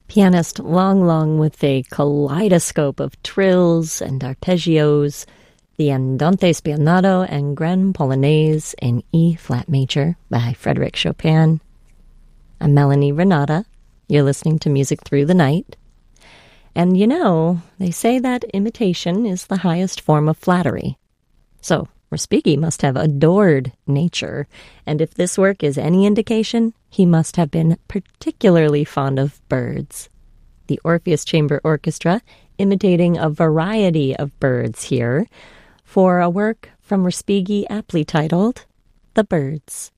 Pianist Lang Lang with a kaleidoscope of trills and arpeggios, the Andante Spianato and Grand Polonaise in E-flat major by Frédéric Chopin. I'm Melanie Renata. You're listening to Music Through the Night. And you know, they say that imitation is the highest form of flattery. So, Respighi must have adored nature, and if this work is any indication, he must have been particularly fond of birds. The Orpheus Chamber Orchestra imitating a variety of birds here for a work from Respighi aptly titled The Birds.